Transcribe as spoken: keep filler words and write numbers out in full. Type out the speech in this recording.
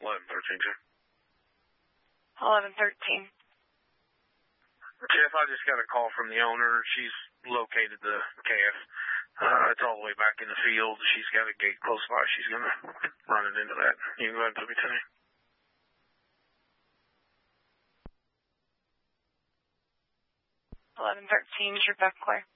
eleven thirteen, sir. eleven thirteen. Jeff, I just got a call from the owner. She's located the calf. Uh, it's all the way back in the field. She's got a gate close by. She's going to run it into that. You can go ahead and put me today. eleven thirteen, is your back clear?